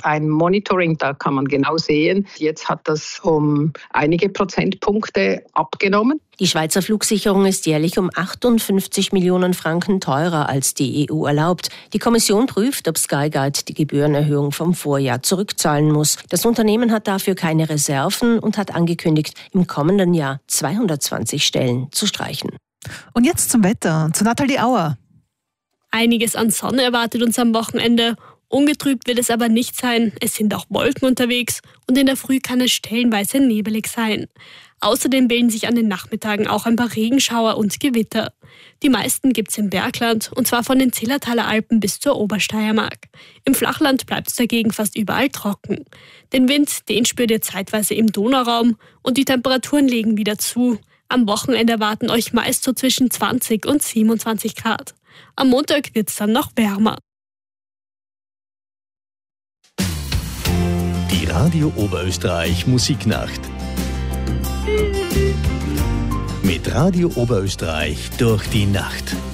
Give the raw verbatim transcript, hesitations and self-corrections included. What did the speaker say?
ein Monitoring, da kann man genau sehen, jetzt hat das um einige Prozentpunkte abgenommen. Die Schweizer Flugsicherung ist jährlich um achtundfünfzig Millionen Franken teurer als die E U erlaubt. Die Kommission prüft, ob Skyguide die Gebührenerhöhung vom Vorjahr zurückzahlen muss. Das Unternehmen hat dafür keine Reserven und hat angekündigt, im kommenden Jahr zweihundertzwanzig Stellen zu streichen. Und jetzt zum Wetter, zu Nathalie Auer. Einiges an Sonne erwartet uns am Wochenende. Ungetrübt wird es aber nicht sein. Es sind auch Wolken unterwegs und in der Früh kann es stellenweise nebelig sein. Außerdem bilden sich an den Nachmittagen auch ein paar Regenschauer und Gewitter. Die meisten gibt's im Bergland, und zwar von den Zillertaler Alpen bis zur Obersteiermark. Im Flachland bleibt es dagegen fast überall trocken. Den Wind, den spürt ihr zeitweise im Donauraum und die Temperaturen legen wieder zu. Am Wochenende erwarten euch meist so zwischen zwanzig und siebenundzwanzig Grad. Am Montag wird's dann noch wärmer. Die Radio Oberösterreich Musiknacht. Mit Radio Oberösterreich durch die Nacht.